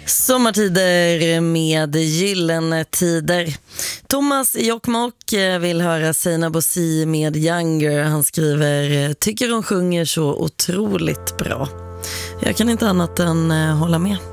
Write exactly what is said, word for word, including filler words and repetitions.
Sommartider med gyllene tider. Thomas i Jokkmokk vill höra Seinabo Si med Younger. Han skriver, tycker hon sjunger så otroligt bra. Jag kan inte annat än hålla med.